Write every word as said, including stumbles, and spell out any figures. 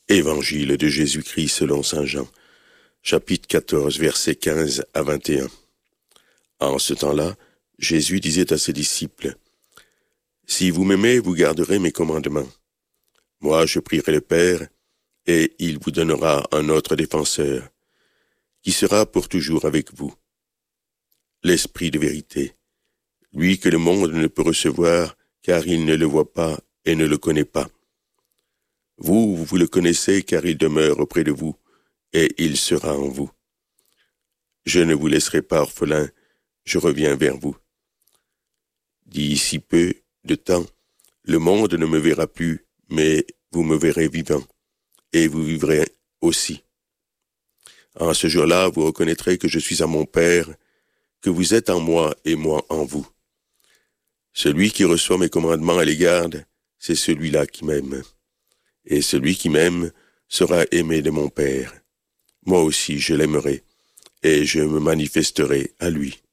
Évangile de Jésus-Christ selon saint Jean, chapitre quatorze, versets quinze à vingt et un. En ce temps-là, Jésus disait à ses disciples, « Si vous m'aimez, vous garderez mes commandements. Moi, je prierai le Père, et il vous donnera un autre défenseur, qui sera pour toujours avec vous. L'Esprit de vérité, lui que le monde ne peut recevoir, car il ne le voit pas et ne le connaît pas. Vous, vous le connaissez, car il demeure auprès de vous, et il sera en vous. Je ne vous laisserai pas orphelin, je reviens vers vous. D'ici peu de temps, le monde ne me verra plus, mais vous me verrez vivant, et vous vivrez aussi. En ce jour-là, vous reconnaîtrez que je suis à mon Père, que vous êtes en moi et moi en vous. Celui qui reçoit mes commandements et les garde, c'est celui-là qui m'aime. Et celui qui m'aime sera aimé de mon Père. Moi aussi je l'aimerai, et je me manifesterai à lui.